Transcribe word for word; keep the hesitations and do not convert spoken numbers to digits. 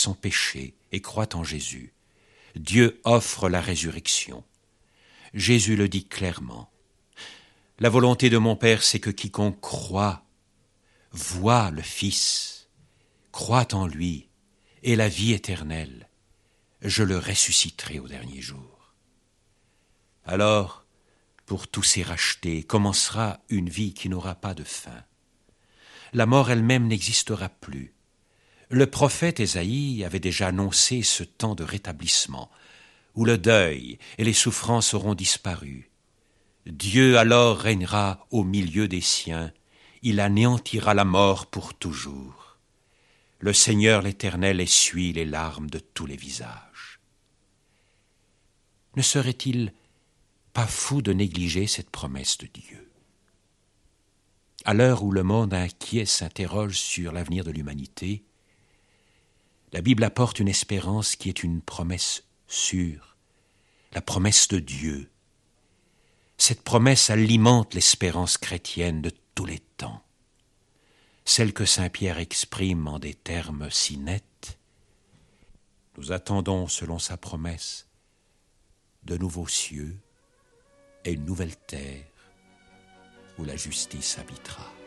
son péché et croit en Jésus, Dieu offre la résurrection. Jésus le dit clairement. La volonté de mon Père, c'est que quiconque croit, voit le Fils, croit en lui, ait la vie éternelle. Je le ressusciterai au dernier jour. Alors, pour tous ces rachetés, commencera une vie qui n'aura pas de fin. La mort elle-même n'existera plus. Le prophète Ésaïe avait déjà annoncé ce temps de rétablissement, où le deuil et les souffrances auront disparu. Dieu alors régnera au milieu des siens, il anéantira la mort pour toujours. Le Seigneur l'Éternel essuie les larmes de tous les visages. Ne serait-il pas fou de négliger cette promesse de Dieu? À l'heure où le monde inquiet s'interroge sur l'avenir de l'humanité, la Bible apporte une espérance qui est une promesse sûre, la promesse de Dieu. Cette promesse alimente l'espérance chrétienne de tous les temps, celle que saint Pierre exprime en des termes si nets. Nous attendons, selon sa promesse, de nouveaux cieux et une nouvelle terre où la justice habitera.